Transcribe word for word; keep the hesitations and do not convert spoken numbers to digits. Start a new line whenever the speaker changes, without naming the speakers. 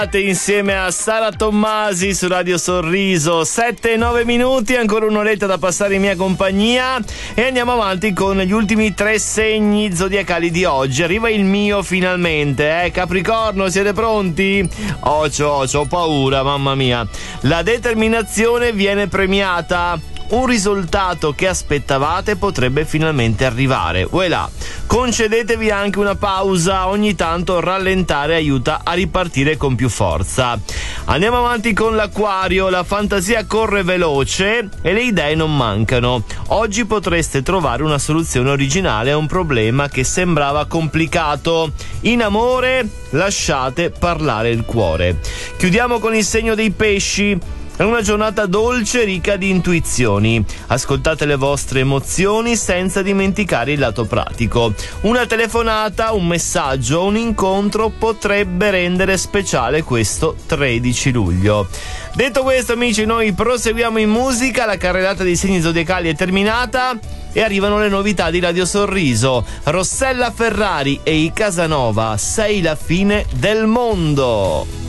Insieme a Sara Tommasi su Radio Sorriso, sette e nove minuti, ancora un'oretta da passare in mia compagnia e andiamo avanti con gli ultimi tre segni zodiacali di oggi. Arriva il mio finalmente, eh? Capricorno, siete pronti? Oh, c'ho, c'ho paura, mamma mia. La determinazione viene premiata. Un risultato che aspettavate potrebbe finalmente arrivare. Voilà. Concedetevi anche una pausa, ogni tanto rallentare aiuta a ripartire con più forza. Andiamo avanti con l'Acquario, la fantasia corre veloce e le idee non mancano. Oggi potreste trovare una soluzione originale a un problema che sembrava complicato. In amore, lasciate parlare il cuore. Chiudiamo con il segno dei Pesci. È una giornata dolce, ricca di intuizioni. Ascoltate le vostre emozioni senza dimenticare il lato pratico. Una telefonata, un messaggio, un incontro potrebbe rendere speciale questo tredici luglio. Detto questo, amici, noi proseguiamo in musica. La carrellata dei segni zodiacali è terminata e arrivano le novità di Radio Sorriso. Rossella Ferrari e i Casanova, sei la fine del mondo.